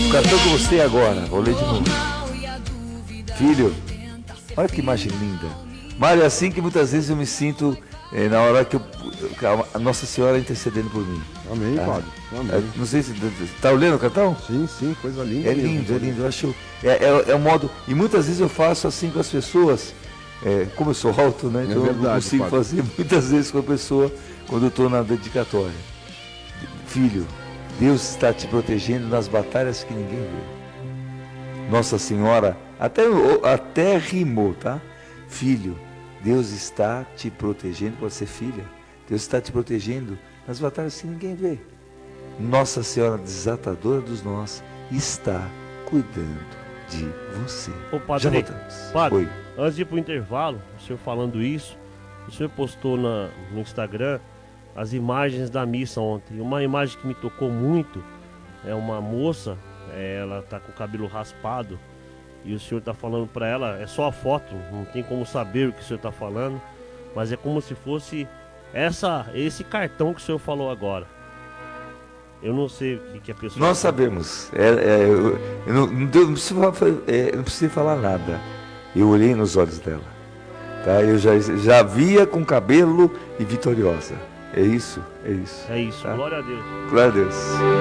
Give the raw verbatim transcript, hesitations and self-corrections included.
O cartão que eu gostei agora, vou ler de novo. Filho, olha que imagem linda. Mário, é assim que muitas vezes eu me sinto é, na hora que, eu, que a Nossa Senhora intercedendo por mim. Amém, tá? padre. Amém. É, não sei se está olhando o cartão? Sim, sim, coisa linda. É mesmo. lindo, é lindo. Eu acho é, é, é um modo. E muitas vezes eu faço assim com as pessoas. É, como eu sou alto, né? Então é verdade, eu não consigo padre. fazer muitas vezes com a pessoa quando eu estou na dedicatória. Filho, Deus está te protegendo nas batalhas que ninguém vê. Nossa Senhora, até, até rimou, tá? Filho, Deus está te protegendo, pode ser filha. Deus está te protegendo nas batalhas que ninguém vê. Nossa Senhora desatadora dos nós está cuidando de você. Ô, padre, já voltamos. Padre, Oi. Antes de ir para o intervalo, o senhor falando isso, o senhor postou na, no Instagram as imagens da missa ontem. Uma imagem que me tocou muito é uma moça, é, ela tá com o cabelo raspado e o senhor tá falando para ela, é só a foto, não tem como saber o que o senhor tá falando, mas é como se fosse essa, esse cartão que o senhor falou agora. Eu não sei o que, que a pessoa... Nós sabemos. É, é, eu, eu não, não, não, preciso, é, não preciso falar nada. Eu olhei nos olhos dela. Tá? Eu já, já via com cabelo e vitoriosa. É isso, é isso. É isso, tá? glória a Deus. Glória a Deus.